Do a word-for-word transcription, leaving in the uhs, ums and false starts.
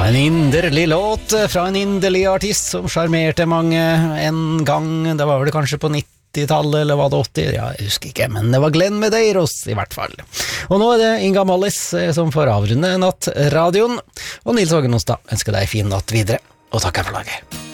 En inderlig låt fra en inderlig artist som charmerte mange en gang, det var vel kanskje på nittitallet, eller var det åtti? Ja, jeg husker ikke, men det var Glenn Medeiros i hvert fall. Og nå er det Inga Mallis som får avrunde nattradioen, og Nils Åge Nostad ønsker deg fin natt videre, og takker for laget.